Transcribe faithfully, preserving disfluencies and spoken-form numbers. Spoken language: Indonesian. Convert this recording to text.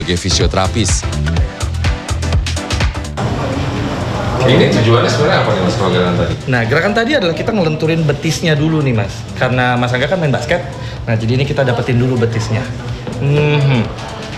sebagai fisioterapis. Ini tujuannya sebenarnya apa nih Mas kalau gerakan tadi? Nah, gerakan tadi adalah kita ngelenturin betisnya dulu nih Mas. Karena Mas Angga kan main basket. Nah, jadi ini kita dapetin dulu betisnya. Hmm.